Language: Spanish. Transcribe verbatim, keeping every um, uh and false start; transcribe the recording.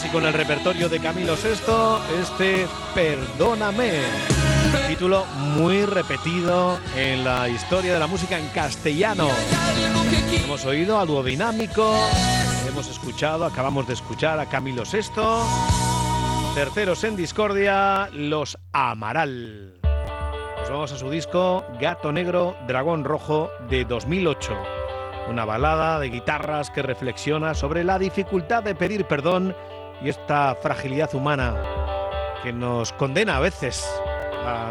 clásico en el repertorio de Camilo sexto, este Perdóname, título muy repetido en la historia de la música en castellano. Hemos oído a Dúo Dinámico, hemos escuchado, acabamos de escuchar a Camilo sexto, terceros en discordia, Los Amaral. Nos vamos a su disco Gato Negro, Dragón Rojo de dos mil ocho. Una balada de guitarras que reflexiona sobre la dificultad de pedir perdón y esta fragilidad humana que nos condena a veces a